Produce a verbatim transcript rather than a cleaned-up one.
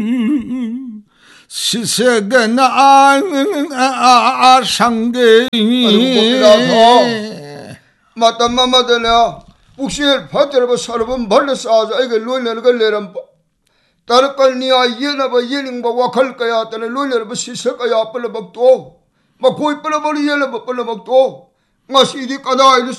시세가 나 상대 맞단마 맞다냐 북시엘 파트라바 사르본 벌레 싸자 이게 로이는 걸 내람 따르걸 니아 예나바 예닝바 와칼까야 따네 로이는 시세까야 빨라 먹도 막 고이 빨라 버리 예나 빨라 먹도 nga si di kada